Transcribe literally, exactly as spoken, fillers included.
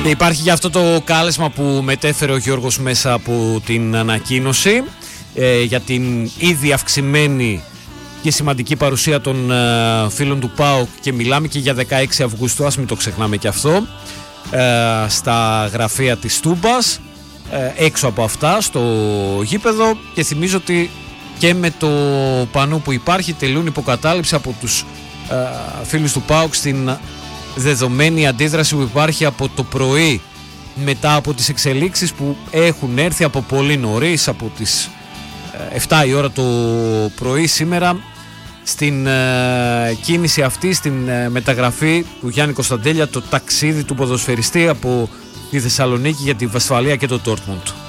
Υπάρχει και αυτό το κάλεσμα που μετέφερε ο Γιώργος μέσα από την ανακοίνωση ε, για την ήδη αυξημένη και σημαντική παρουσία των ε, φίλων του ΠΑΟΚ, και μιλάμε και για δεκαέξι Αυγούστου, ας μην το ξεχνάμε και αυτό, ε, στα γραφεία της Τούμπας, ε, έξω από αυτά στο γήπεδο, και θυμίζω ότι και με το πανό που υπάρχει τελούν υποκατάληψη από τους ε, φίλους του ΠΑΟΚ στην δεδομένη αντίδραση που υπάρχει από το πρωί μετά από τις εξελίξεις που έχουν έρθει από πολύ νωρίς, από τις εφτά η ώρα το πρωί σήμερα, στην ε, κίνηση αυτή, στην ε, μεταγραφή του Γιάννη Κωνσταντέλια, το ταξίδι του ποδοσφαιριστή από τη Θεσσαλονίκη για τη Βεσφαλία και το Ντόρτμουντ.